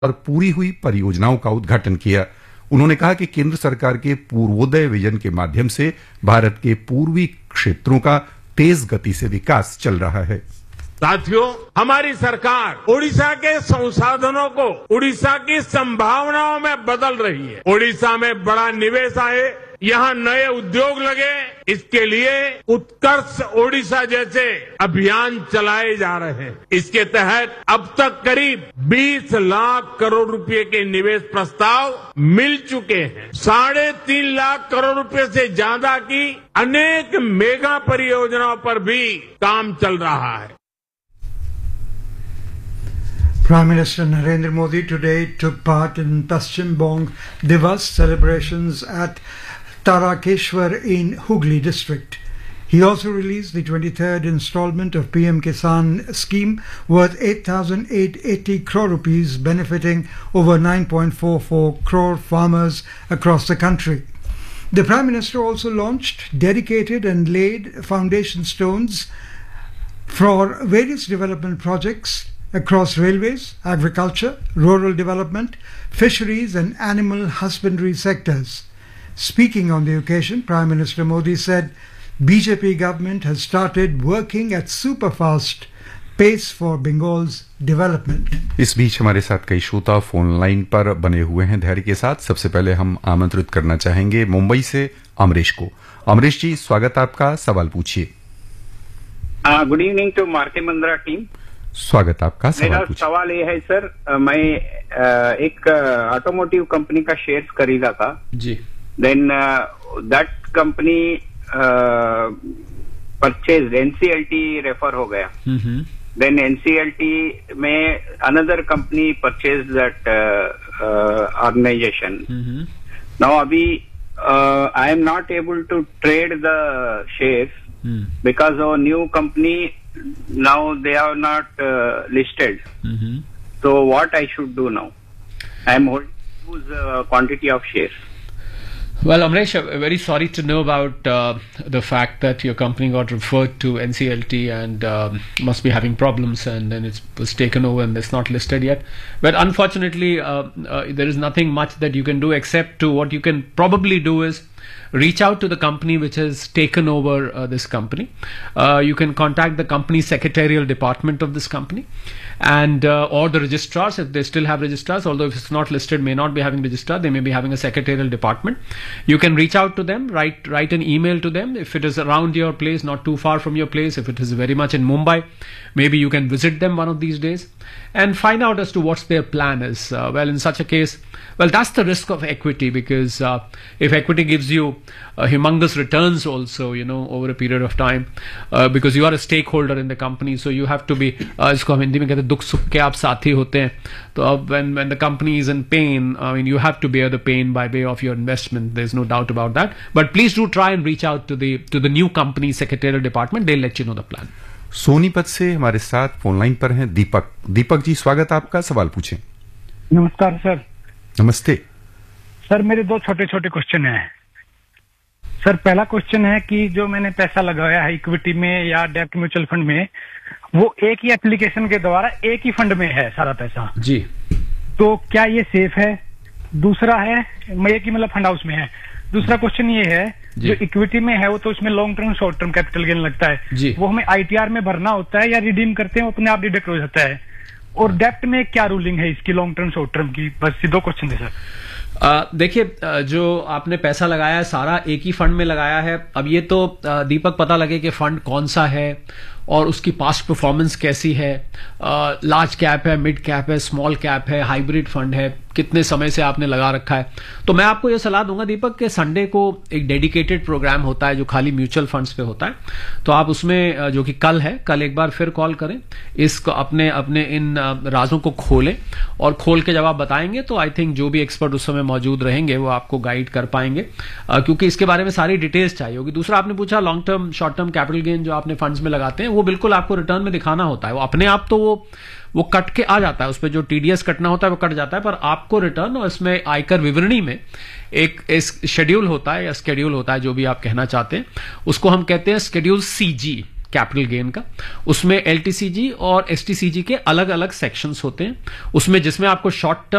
और पूरी हुई परियोजनाओं का उद्घाटन किया। उन्होंने कहा कि केंद्र सरकार के पूर्वोदय विजन के माध्यम से भारत के पूर्वी क्षेत्रों का तेज गति से विकास चल रहा है। साथियों, हमारी सरकार ओडिशा के संसाधनों को ओडिशा की संभावनाओं में बदल रही है। ओडिशा में बड़ा निवेश आए, यहाँ नए उद्योग लगे, इसके लिए उत्कर्ष ओडिशा जैसे अभियान चलाए जा रहे हैं। इसके तहत अब तक करीब 20 लाख करोड़ रुपए के निवेश प्रस्ताव मिल चुके हैं। 3.5 लाख करोड़ रुपए से ज्यादा की अनेक मेगा परियोजनाओं पर भी काम चल रहा है। Prime Minister Narendra Modi today took part in Paschim Bong Divas celebrations at Tarakeshwar in Hooghly district. He also released the 23rd installment of PM Kisan scheme worth 8,880 crore rupees, benefiting over 9.44 crore farmers across the country. The Prime Minister also launched, dedicated and laid foundation stones for various development projects across railways, agriculture, rural development, fisheries and animal husbandry sectors. Speaking on the occasion, Prime Minister Modi said BJP government has started working at super-fast pace for Bengal's development. इस बीच हमारे साथ कई श्रोता phone line पर बने हुए हैं धैर्य के साथ। सबसे पहले हम आमंत्रित करना चाहेंगे मुंबई से अमरीश को। अमरीश जी, स्वागत आपका, सवाल पूछिए। गुड इवनिंग टू मार्के मंद्रा टीम। स्वागत आपका, सवाल पूछिए। मेरा सवाल ये है सर, मैं एक ऑटोमोटिव कंपनी का शेयर्स खरीदा था जी। Then that company purchase NCLT refer हो गया। देन एनसीएलटी में another company purchase that organisation. Now अभी I am not able to trade the shares because of new company now they are not listed. So what I should do now? I am holding huge quantity of shares. Well, Amresh, very sorry to know about the fact that your company got referred to NCLT and must be having problems, and then it was taken over and it's not listed yet. But unfortunately, there is nothing much that you can do except to what you can probably do is reach out to the company which has taken over this company. You can contact the company secretarial department of this company and or the registrars if they still have registrars, although if it's not listed may not be having registrar, they may be having a secretarial department. You can reach out to them, write an email to them if it is around your place, not too far from your place. If it is very much in Mumbai, maybe you can visit them one of these days and find out as to what's their plan is. Well, in such a case, well, that's the risk of equity, because if equity gives you humongous returns also, you know, over a period of time, because you are a stakeholder in the company, so you have to be, इसको हम हिंदी में कहते हैं दुख सुख के आप साथी होते हैं, तो अब when the company is in pain, I mean, you have to bear the pain by way of your investment. There's no doubt about that. But please do try and reach out to the new company secretarial department. They'll let you know the plan. Sonipat से हमारे साथ phone line पर हैं दीपक। दीपक जी, स्वागत आपका, सवाल पूछें। नमस्कार सर। नमस्ते सर, मेरे दो छोटे छोटे क्वेश्चन हैं। सर, पहला क्वेश्चन है कि जो मैंने पैसा लगाया है इक्विटी में या डेब्ट म्यूचुअल फंड में, वो एक ही एप्लीकेशन के द्वारा एक ही फंड में है सारा पैसा जी, तो क्या ये सेफ है? दूसरा है, मैं एक ही मतलब फंड हाउस में है। दूसरा क्वेश्चन ये है, जो इक्विटी में है वो तो उसमें long term short term capital gain लगता है, वो हमें आईटीआर में भरना होता है या रिडीम करते हैं अपने आप डिडक्ट हो जाता है? और डेप्ट में क्या रूलिंग है इसकी, लॉन्ग टर्म शॉर्ट टर्म की? बस ये दो क्वेश्चन थे सर। देखिए, जो आपने पैसा लगाया है सारा एक ही फंड में लगाया है। अब ये तो दीपक पता लगे कि फंड कौन सा है और उसकी पास्ट परफॉर्मेंस कैसी है, लार्ज कैप है, मिड कैप है, स्मॉल कैप है, हाइब्रिड फंड है, कितने समय से आपने लगा रखा है। तो मैं आपको यह सलाह दूंगा दीपक कि संडे को एक डेडिकेटेड प्रोग्राम होता है जो खाली म्यूचुअल फंड्स पे होता है, तो आप उसमें, जो कि कल है, कल एक बार फिर कॉल करें, इसको अपने अपने इन राजों को खोलें और खोल के जब आप बताएंगे तो आई थिंक जो भी एक्सपर्ट उस समय मौजूद रहेंगे वो आपको गाइड कर पाएंगे, क्योंकि इसके बारे में सारी डिटेल्स चाहिए होगी। दूसरा आपने पूछा long term short term capital gain जो आपने फंड्स में लगाते हैं, वो बिल्कुल आपको रिटर्न में दिखाना होता है। वो अपने आप तो वो कट के आ जाता है, उस पर जो टीडीएस कटना होता है वो कट जाता है, पर आपको रिटर्न और इसमें आयकर विवरणी में एक शेड्यूल होता है या स्केड्यूल होता है, जो भी आप कहना चाहते हैं, उसको हम कहते हैं स्केड्यूल सीजी। कैपिटल गेन का। उसमें LTCG और STCG के अलग अलग सेक्शंस होते हैं। उसमें जिसमें आपको शॉर्ट